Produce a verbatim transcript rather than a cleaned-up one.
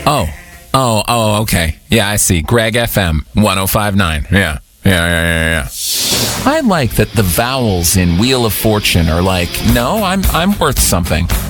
Oh, oh, oh, okay. Yeah, I see. Greg F M, one oh five point nine. Yeah, yeah, yeah, yeah, yeah. I like that the vowels in Wheel of Fortune are like, no, I'm I'm worth something.